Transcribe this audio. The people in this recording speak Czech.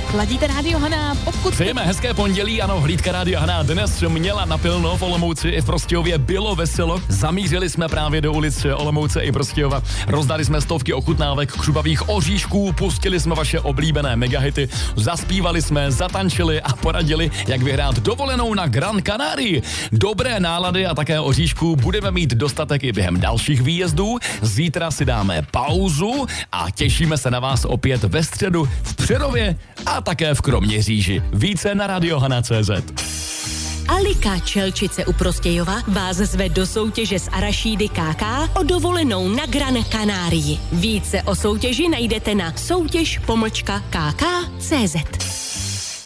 Ladíte Rádio Hana, pokud... Přejeme hezké pondělí, ano, hlídka Rádia Hana dnes měla napilno v Olomouci i v Prostějově, bylo veselo. Zamířili jsme právě do ulic Olomouce i Prostějova. Rozdali jsme stovky ochutnávek křupavých oříšků, pustili jsme vaše oblíbené megahity, zaspívali jsme, zatančili a poradili, jak vyhrát dovolenou na Gran Canarii. Dobré nálady a také oříšků budeme mít dostatek i během dalších výjezdů. Zítra si dáme pauzu a těšíme se na vás opět ve středu v Přerově a také v Kroměříži. Více na radiohana.cz. Alika Čelčice u Prostějova vás zve do soutěže z arašídy KK o dovolenou na Gran Canarii. Více o soutěži najdete na soutěž.kk.cz.